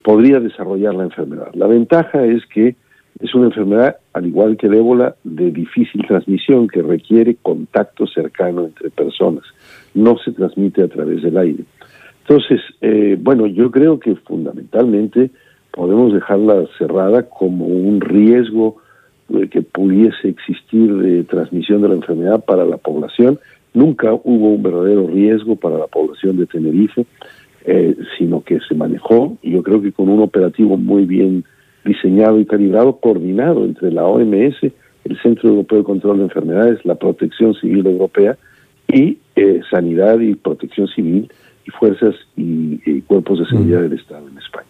podría desarrollar la enfermedad. La ventaja es que es una enfermedad, al igual que el ébola, de difícil transmisión, que requiere contacto cercano entre personas. No se transmite a través del aire. Entonces, yo creo que fundamentalmente podemos dejarla cerrada como un riesgo que pudiese existir de transmisión de la enfermedad para la población. Nunca hubo un verdadero riesgo para la población de Tenerife, sino que se manejó, y yo creo que con un operativo muy bien diseñado y calibrado, coordinado entre la OMS, el Centro Europeo de Control de Enfermedades, la Protección Civil Europea y Sanidad y Protección Civil y fuerzas y cuerpos de seguridad del Estado en España.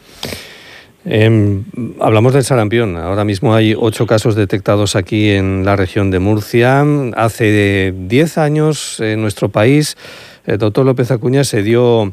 Hablamos del sarampión. Ahora mismo hay 8 casos detectados aquí en la región de Murcia. Hace 10 años en nuestro país, el doctor López Acuña se dio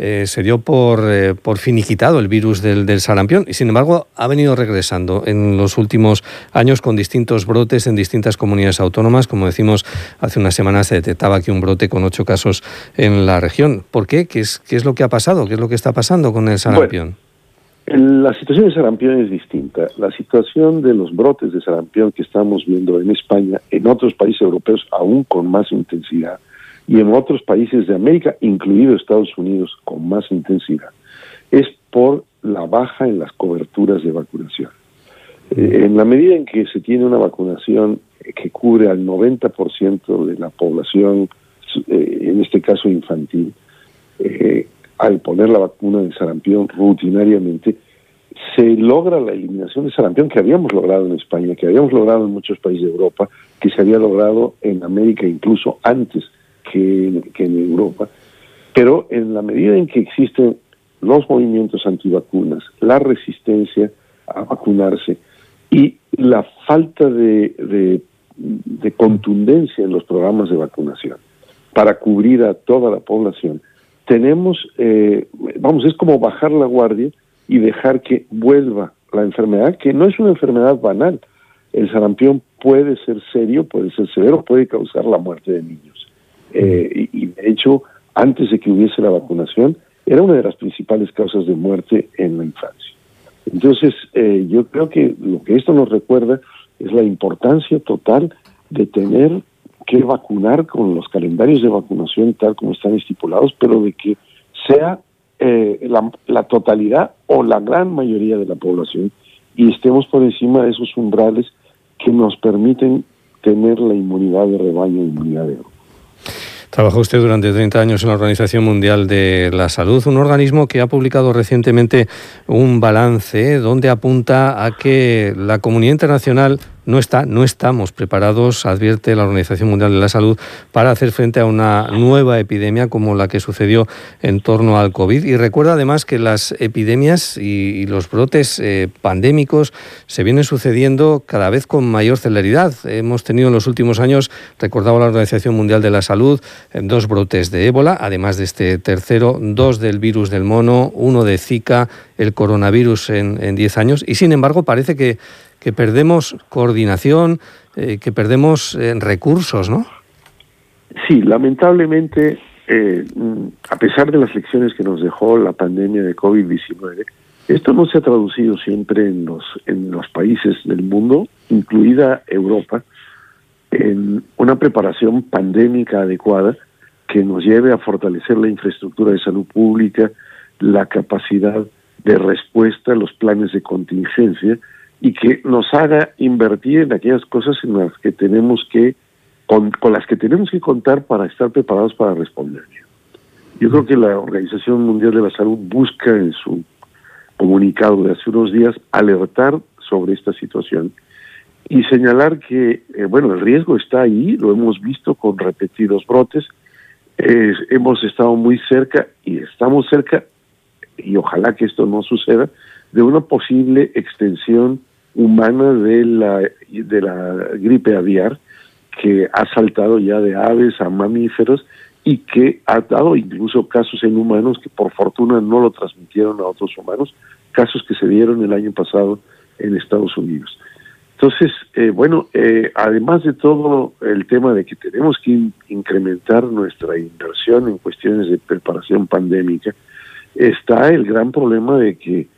por finiquitado el virus del sarampión y, sin embargo, ha venido regresando en los últimos años con distintos brotes en distintas comunidades autónomas. Como decimos, hace unas semanas se detectaba aquí un brote con 8 casos en la región. ¿Por qué? ¿Qué es lo que ha pasado? ¿Qué es lo que está pasando con el sarampión? La situación de sarampión es distinta. La situación de los brotes de sarampión que estamos viendo en España, en otros países europeos aún con más intensidad, y en otros países de América, incluido Estados Unidos, con más intensidad, es por la baja en las coberturas de vacunación. En la medida en que se tiene una vacunación que cubre al 90% de la población, en este caso infantil, al poner la vacuna de sarampión rutinariamente, se logra la eliminación de sarampión que habíamos logrado en España, que habíamos logrado en muchos países de Europa, que se había logrado en América incluso antes que en Europa. Pero en la medida en que existen los movimientos antivacunas, la resistencia a vacunarse y la falta de contundencia en los programas de vacunación para cubrir a toda la población, tenemos, es como bajar la guardia y dejar que vuelva la enfermedad, que no es una enfermedad banal. El sarampión puede ser serio, puede ser severo, puede causar la muerte de niños. Y de hecho, antes de que hubiese la vacunación, era una de las principales causas de muerte en la infancia. Entonces, yo creo que lo que esto nos recuerda es la importancia total de tener que vacunar con los calendarios de vacunación tal como están estipulados, pero de que sea la totalidad o la gran mayoría de la población y estemos por encima de esos umbrales que nos permiten tener la inmunidad de rebaño, inmunidad de grupo. Trabajó usted durante 30 años en la Organización Mundial de la Salud, un organismo que ha publicado recientemente un balance donde apunta a que la comunidad internacional no estamos preparados, advierte la Organización Mundial de la Salud, para hacer frente a una nueva epidemia como la que sucedió en torno al COVID. Y recuerda además que las epidemias y los brotes pandémicos se vienen sucediendo cada vez con mayor celeridad. Hemos tenido en los últimos años, recordaba la Organización Mundial de la Salud, 2 brotes de ébola, además de este tercero, 2 del virus del mono, 1 de Zika, el coronavirus en 10 años. Y sin embargo parece que perdemos coordinación, que perdemos recursos, ¿no? Sí, lamentablemente, a pesar de las lecciones que nos dejó la pandemia de COVID-19, esto no se ha traducido siempre en los países del mundo, incluida Europa, en una preparación pandémica adecuada que nos lleve a fortalecer la infraestructura de salud pública, la capacidad de respuesta, los planes de contingencia, y que nos haga invertir en aquellas cosas en las que tenemos que, con las que tenemos que contar para estar preparados para responder. Yo creo que la Organización Mundial de la Salud busca en su comunicado de hace unos días alertar sobre esta situación y señalar que, el riesgo está ahí, lo hemos visto con repetidos brotes, hemos estado muy cerca y estamos cerca, y ojalá que esto no suceda, de una posible extensión humana de la gripe aviar que ha saltado ya de aves a mamíferos y que ha dado incluso casos en humanos que por fortuna no lo transmitieron a otros humanos, casos que se dieron el año pasado en Estados Unidos. Entonces, además de todo el tema de que tenemos que incrementar nuestra inversión en cuestiones de preparación pandémica, está el gran problema de que